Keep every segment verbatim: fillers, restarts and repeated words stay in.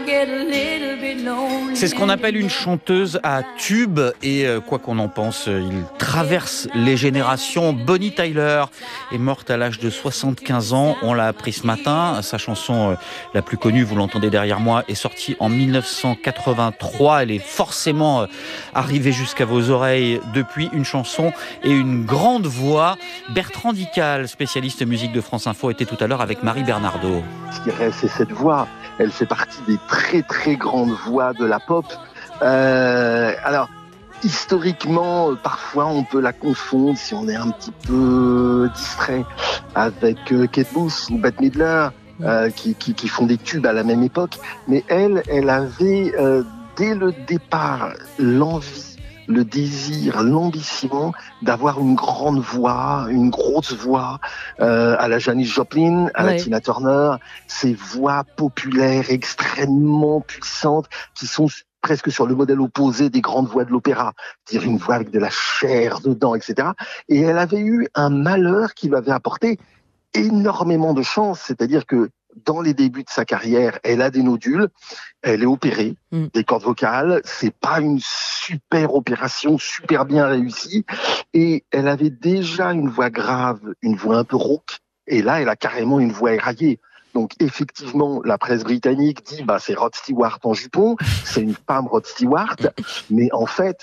C'est ce qu'on appelle une chanteuse à tube et euh, quoi qu'on en pense, euh, il traverse les générations. Bonnie Tyler est morte à l'âge de soixante-quinze ans, on l'a appris ce matin. Sa chanson euh, la plus connue, vous l'entendez derrière moi, est sortie en dix-neuf cent quatre-vingt-trois. Elle est forcément euh, arrivée jusqu'à vos oreilles depuis. Une chanson et une grande voix. Bertrand Dical, spécialiste musique de France Info, était tout à l'heure avec Marie Bernardo. Ce qui reste, c'est cette voix. Elle fait partie des très très grandes voix de la pop. Euh, alors, historiquement, parfois on peut la confondre, si on est un petit peu distrait, avec euh, Kate Bush ou Bette Midler, euh, qui, qui, qui font des tubes à la même époque. Mais elle, elle avait euh, dès le départ l'envie, le désir, l'ambition d'avoir une grande voix, une grosse voix, euh, à la Janis Joplin, à ouais. la Tina Turner, ces voix populaires extrêmement puissantes qui sont presque sur le modèle opposé des grandes voix de l'opéra, c'est-à-dire une voix avec de la chair dedans, et cetera. Et elle avait eu un malheur qui lui avait apporté énormément de chance, c'est-à-dire que dans les débuts de sa carrière, elle a des nodules, elle est opérée, mm. des cordes vocales, c'est pas une super opération, super bien réussie, et elle avait déjà une voix grave, une voix un peu rauque, et là, elle a carrément une voix éraillée. Donc effectivement, la presse britannique dit bah c'est Rod Stewart en jupon, c'est une femme Rod Stewart, mais en fait,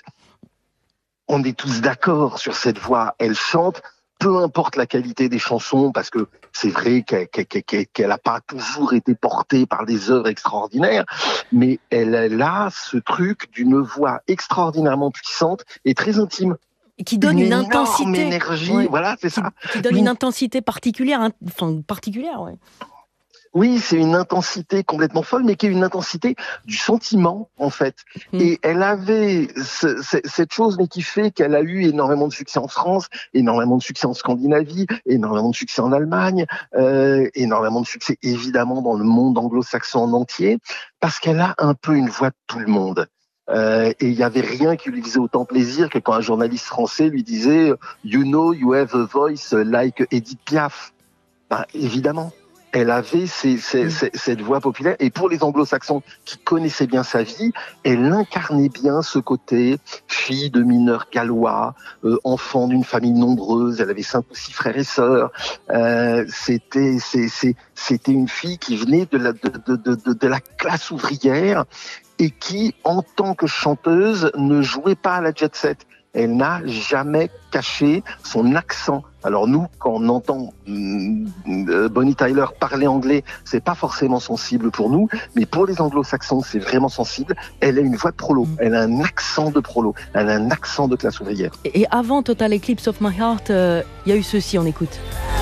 on est tous d'accord sur cette voix, elle chante. Peu importe la qualité des chansons, parce que c'est vrai qu'elle qu'elle, qu'elle a pas toujours été portée par des œuvres extraordinaires, mais elle a ce truc d'une voix extraordinairement puissante et très intime. Qui donne une, une intensité, énergie, ouais. Voilà, c'est qui, ça. Qui donne une intensité particulière, hein, enfin particulière, ouais. Oui, c'est une intensité complètement folle, mais qui est une intensité du sentiment, en fait. Mmh. Et elle avait ce, ce, cette chose, mais qui fait qu'elle a eu énormément de succès en France, énormément de succès en Scandinavie, énormément de succès en Allemagne, euh, énormément de succès, évidemment, dans le monde anglo-saxon en entier, parce qu'elle a un peu une voix de tout le monde. Euh, et il n'y avait rien qui lui faisait autant plaisir que quand un journaliste français lui disait « You know, you have a voice like Edith Piaf ». Ben, évidemment. Elle avait ces, ces, ces, cette voix populaire. Et pour les anglo-saxons qui connaissaient bien sa vie, elle incarnait bien ce côté fille de mineurs gallois, euh, enfant d'une famille nombreuse. Elle avait cinq ou six frères et sœurs. Euh, c'était, c'est, c'est, c'était une fille qui venait de la, de, de, de, de, de la classe ouvrière et qui, en tant que chanteuse, ne jouait pas à la jet set. Elle n'a jamais caché son accent. Alors nous, quand on entend euh, Bonnie Tyler parler anglais, c'est pas forcément sensible pour nous, mais pour les anglo-saxons, c'est vraiment sensible. Elle a une voix de prolo, elle a un accent de prolo, elle a un accent de classe ouvrière. Et avant Total Eclipse of My Heart, il euh, y a eu ceci, on écoute.